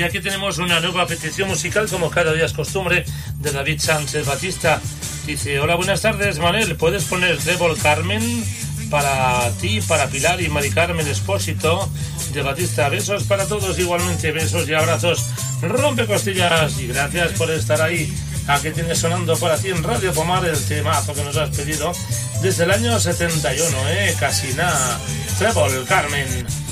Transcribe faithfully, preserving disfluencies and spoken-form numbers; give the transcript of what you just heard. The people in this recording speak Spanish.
Y aquí tenemos una nueva petición musical, como cada día es costumbre, de David Sánchez Batista. Dice: hola, buenas tardes, Manel, ¿puedes poner Trébol Carmen para ti, para Pilar y Mari Carmen Espósito de Batista? Besos para todos, igualmente, besos y abrazos. Rompe costillas y gracias por estar ahí. Aquí tienes sonando para ti en Radio Pomar el temazo que nos has pedido desde el año setenta y uno, eh, casi nada. Trébol Carmen.